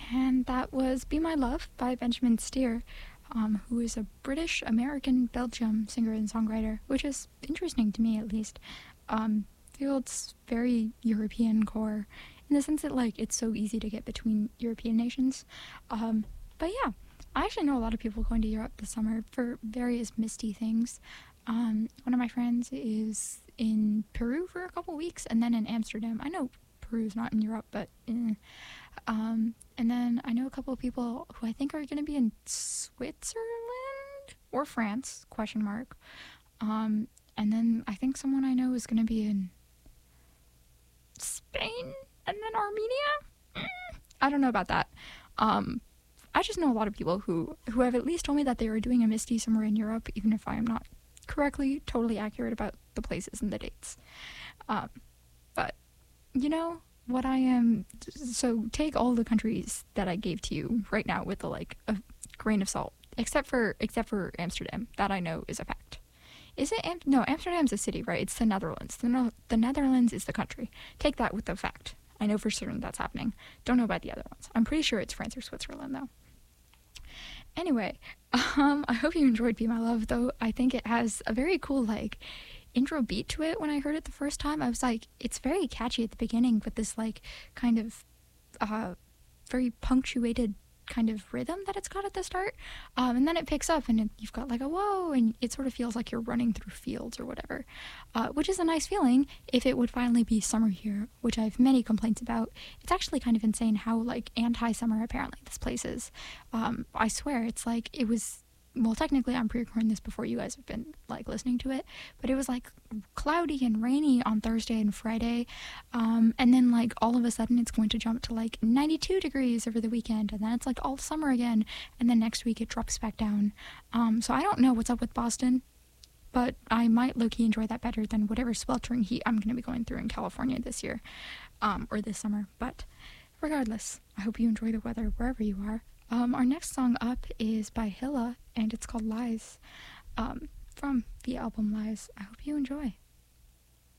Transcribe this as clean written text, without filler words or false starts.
And that was Be My Love by Benjamin Steer, who is a British American Belgium singer and songwriter, which is interesting to me at least. Feels very European core in the sense that like it's so easy to get between European nations. But yeah, I actually know a lot of people going to Europe this summer for various misty things. One of my friends is in Peru for a couple weeks and then in Amsterdam. I know Peru's not in Europe, but and then I know a couple of people who I think are going to be in Switzerland or France, question mark. And then I think someone I know is going to be in Spain and then Armenia. I don't know about that. I just know a lot of people who have at least told me that they were doing a misty somewhere in Europe, even if I am not correctly, totally accurate about the places and the dates. But, you know, what I am... So take all the countries that I gave to you right now with a grain of salt. Except for Amsterdam. That I know is a fact. Is it? No, Amsterdam's a city, right? It's the Netherlands. The Netherlands is the country. Take that with the fact. I know for certain that's happening. Don't know about the other ones. I'm pretty sure it's France or Switzerland, though. Anyway, I hope you enjoyed Be My Love, though. I think it has a very cool, intro beat to it. When I heard it the first time, I was like, it's very catchy at the beginning with this, kind of very punctuated kind of rhythm that it's got at the start, and then it picks up and you've got a whoa, and it sort of feels like you're running through fields or whatever, which is a nice feeling if it would finally be summer here, which I have many complaints about. It's actually kind of insane how anti-summer apparently this place is. I swear it's it was, well, technically I'm pre-recording this before you guys have been listening to it, but it was cloudy and rainy on Thursday and Friday, and then all of a sudden it's going to jump to 92 degrees over the weekend, and then it's all summer again, and then next week it drops back down. So I don't know what's up with Boston, but I might low-key enjoy that better than whatever sweltering heat I'm going to be going through in California this year, or this summer. But regardless, I hope you enjoy the weather wherever you are. Our next song up is by Hilla, and it's called Lies, from the album Lies. I hope you enjoy.